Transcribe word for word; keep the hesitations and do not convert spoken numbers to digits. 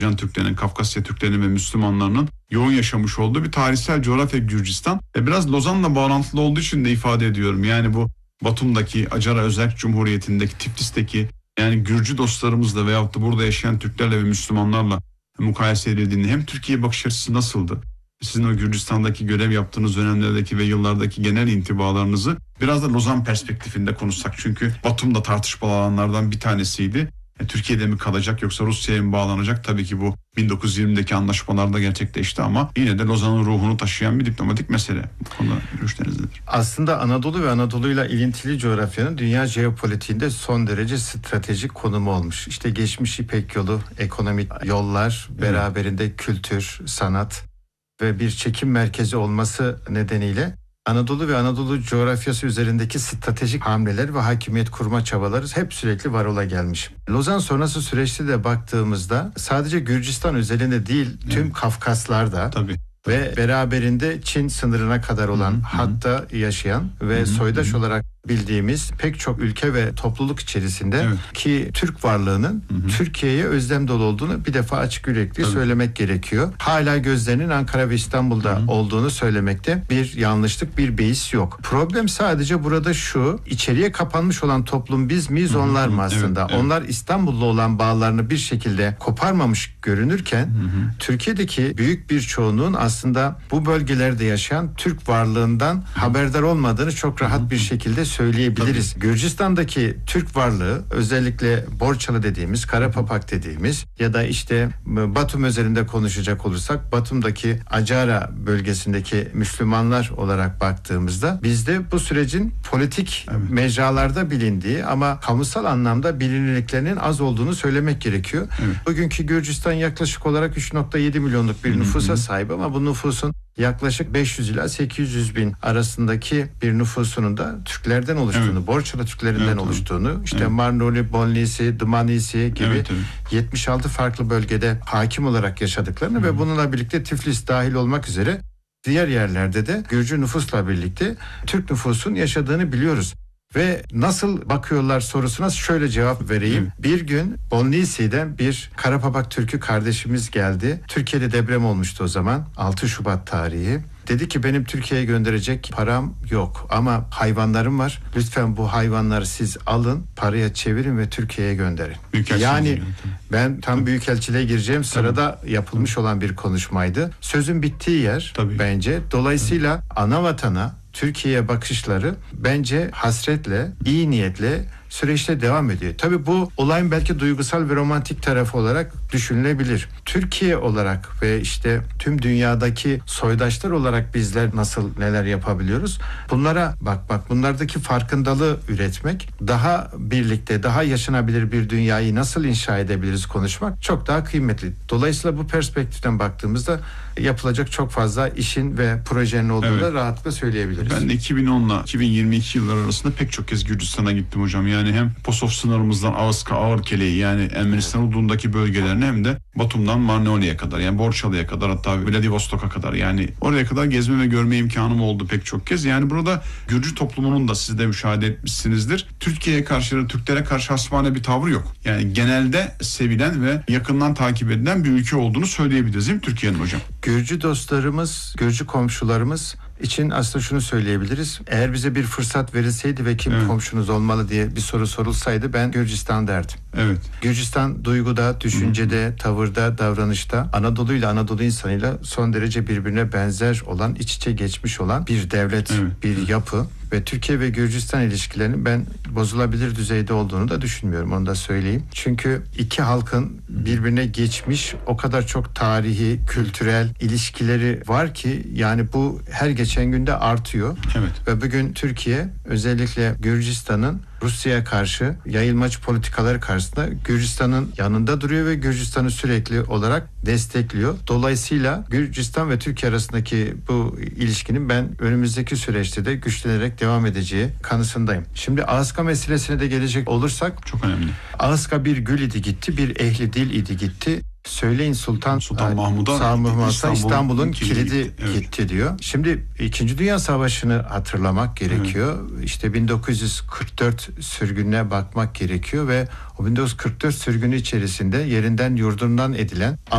Can Türklerinin, Kafkasya Türklerinin ve Müslümanlarının yoğun yaşamış olduğu bir tarihsel coğrafya Gürcistan. E biraz Lozan'la bağlantılı olduğu için de ifade ediyorum. Yani bu Batum'daki, Acara Özerk Cumhuriyeti'ndeki, Tiflis'teki yani Gürcü dostlarımızla veyahut da burada yaşayan Türklerle ve Müslümanlarla mukayese edildiğinde hem Türkiye bakış açısı nasıldı? Sizin o Gürcistan'daki görev yaptığınız dönemlerdeki ve yıllardaki genel intibalarınızı biraz da Lozan perspektifinde konuşsak. Çünkü Batum da tartışmalı alanlardan bir tanesiydi. E, Türkiye'de mi kalacak yoksa Rusya'ya mı bağlanacak? Tabii ki bu bin dokuz yüz yirmideki anlaşmalarda gerçekleşti ama yine de Lozan'ın ruhunu taşıyan bir diplomatik mesele. Bu konuda görüşleriniz nedir? Aslında Anadolu ve Anadolu'yla ilintili coğrafyanın dünya jeopolitiğinde son derece stratejik konumu olmuş. İşte geçmiş İpek yolu, ekonomik yollar, beraberinde kültür, sanat ve bir çekim merkezi olması nedeniyle Anadolu ve Anadolu coğrafyası üzerindeki stratejik hamleler ve hakimiyet kurma çabaları hep sürekli var ola gelmiş. Lozan sonrası süreçte de baktığımızda sadece Gürcistan özelinde değil, tüm evet. Kafkaslar'da Tabii. ve beraberinde Çin sınırına kadar olan, hı-hı, hatta yaşayan ve hı-hı, soydaş hı-hı. olarak bildiğimiz pek çok ülke ve topluluk içerisinde evet. ki Türk varlığının hı hı. Türkiye'ye özlem dolu olduğunu bir defa açık yürekli Tabii. söylemek gerekiyor. Hala gözlerinin Ankara ve İstanbul'da hı hı. olduğunu söylemekte bir yanlışlık, bir beis yok. Problem sadece burada şu: içeriye kapanmış olan toplum biz miyiz, onlar mı aslında? Evet, evet. Onlar İstanbul'la olan bağlarını bir şekilde koparmamış görünürken hı hı. Türkiye'deki büyük bir çoğunluğun aslında bu bölgelerde yaşayan Türk varlığından hı. haberdar olmadığını çok rahat hı hı. bir şekilde söyleyebiliriz. Tabii. Gürcistan'daki Türk varlığı, özellikle Borçalı dediğimiz, Karapapak dediğimiz ya da işte Batum özelinde konuşacak olursak Batum'daki Acara bölgesindeki Müslümanlar olarak baktığımızda bizde bu sürecin politik evet. mecralarda bilindiği ama kamusal anlamda bilinirliklerinin az olduğunu söylemek gerekiyor. Evet. Bugünkü Gürcistan yaklaşık olarak üç nokta yedi milyonluk bir nüfusa sahip ama bu nüfusun yaklaşık beş yüz ila sekiz yüz bin arasındaki bir nüfusunun da Türklerden oluştuğunu, evet. Borçalı Türklerinden evet, oluştuğunu, evet. işte evet. Marnoli, Bonlisi, Dımanisi gibi evet, evet. yetmiş altı farklı bölgede hakim olarak yaşadıklarını Hı. ve bununla birlikte Tiflis dahil olmak üzere diğer yerlerde de Gürcü nüfusla birlikte Türk nüfusun yaşadığını biliyoruz. Ve nasıl bakıyorlar sorusuna şöyle cevap vereyim. Hı. Bir gün Bonlisi'den bir Karapapak Türk'ü kardeşimiz geldi. Türkiye'de deprem olmuştu o zaman. altı Şubat tarihi. Dedi ki benim Türkiye'ye gönderecek param yok ama hayvanlarım var. Lütfen bu hayvanları siz alın, paraya çevirin ve Türkiye'ye gönderin. Yani ben tam büyükelçiliğe gireceğim sırada Tabii. yapılmış Tabii. olan bir konuşmaydı. Sözün bittiği yer Tabii. bence. Dolayısıyla Tabii. ana vatana, Türkiye'ye bakışları bence hasretle, iyi niyetle süreçte devam ediyor. Tabii bu olayın belki duygusal ve romantik tarafı olarak düşünülebilir. Türkiye olarak ve işte tüm dünyadaki soydaşlar olarak bizler nasıl neler yapabiliyoruz? Bunlara bakmak, bunlardaki farkındalığı üretmek, daha birlikte, daha yaşanabilir bir dünyayı nasıl inşa edebiliriz konuşmak çok daha kıymetli. Dolayısıyla bu perspektiften baktığımızda yapılacak çok fazla işin ve projenin olduğunu evet. da rahatlıkla söyleyebiliriz. Ben de iki bin onla iki bin yirmi iki yıllar arasında pek çok kez Gürcistan'a gittim hocam. Yani hem Posov sınırımızdan Ağızka, Ağırkele'yi yani Ermenistan hududundaki bölgelerine hem de Batum'dan Marneoli'ye kadar yani Borçalı'ya kadar hatta Vladivostok'a kadar yani oraya kadar gezme ve görme imkanım oldu pek çok kez. Yani burada Gürcü toplumunun da siz de müşahede etmişsinizdir. Türkiye'ye karşı, Türklere karşı hasmane bir tavrı yok. Yani genelde sevilen ve yakından takip edilen bir ülke olduğunu söyleyebiliriz değil mi Türkiye'nin hocam? Gürcü dostlarımız, Gürcü komşularımız için aslında şunu söyleyebiliriz. Eğer bize bir fırsat verilseydi ve kim evet. komşunuz olmalı diye bir soru sorulsaydı ben Gürcistan derdim. Evet. Gürcistan duyguda, düşüncede, Hı-hı. tavırda, davranışta Anadolu ile Anadolu insanıyla son derece birbirine benzer olan, iç içe geçmiş olan bir devlet, evet. bir yapı ve Türkiye ve Gürcistan ilişkilerinin ben bozulabilir düzeyde olduğunu da düşünmüyorum. Onu da söyleyeyim. Çünkü iki halkın birbirine geçmiş o kadar çok tarihi, kültürel ilişkileri var ki yani bu her geçen günde artıyor. Evet. Ve bugün Türkiye özellikle Gürcistan'ın Rusya'ya karşı yayılmacı politikaları karşısında Gürcistan'ın yanında duruyor ve Gürcistan'ı sürekli olarak destekliyor. Dolayısıyla Gürcistan ve Türkiye arasındaki bu ilişkinin ben önümüzdeki süreçte de güçlenerek devam edeceği kanısındayım. Şimdi Ağızka meselesine de gelecek olursak çok önemli. Ağızka bir gül idi gitti, bir ehli dil idi gitti. Söyleyin Sultan, Sultan Mahmud'a İstanbul'un İstanbul'un kilidi, kilidi gitti, evet. gitti diyor. Şimdi İkinci Dünya Savaşı'nı hatırlamak gerekiyor. Evet. İşte bin dokuz yüz kırk dört sürgününe bakmak gerekiyor ve o bin dokuz yüz kırk dört sürgünü içerisinde yerinden yurdundan edilen